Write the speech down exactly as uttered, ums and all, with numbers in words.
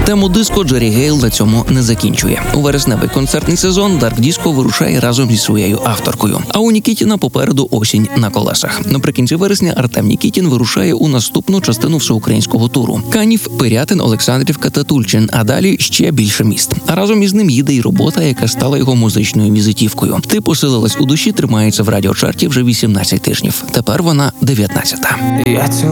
Тему диско Джері Гейл на цьому не закінчує. У вересневий концертний сезон Dark Disco вирушає разом зі своєю авторкою. А у Нікітіна попереду осінь на колесах. Наприкінці вересня Артем Нікітін вирушає у наступну частину всеукраїнського туру. Канів, Пирятин, Олександрівка та Тульчин, а далі ще більше міст. А разом із ним їде й робота, яка стала його музичною візитівкою. Ти посилилась у душі, тримається в радіочарті вже вісімнадцять тижнів. Тепер вона дев'ятнадцята. Я